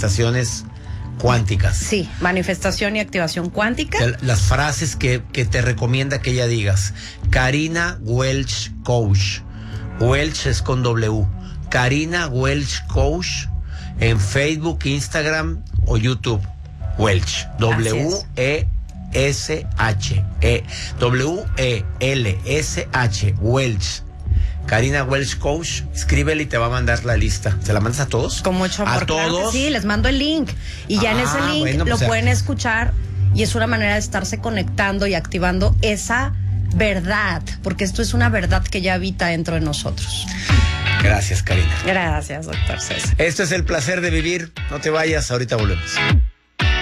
manifestaciones cuánticas. Sí, manifestación y activación cuántica. Las frases que te recomienda que ella digas. Karina Welch Coach. Welch es con W. Karina Welch Coach en Facebook, Instagram o YouTube. Welch. W-E-S-H. W-E-L-S-H. Welch. Karina Welch Coach, escríbele y te va a mandar la lista. ¿Se la mandas a todos? Con mucho amor. ¿A todos? Sí, les mando el link. Y ya en ese link bueno, lo pues, pueden escuchar. Y es una manera de estarse conectando y activando esa verdad. Porque esto es una verdad que ya habita dentro de nosotros. Gracias, Karina. Gracias, doctor César. Esto es El Placer de Vivir. No te vayas, ahorita volvemos.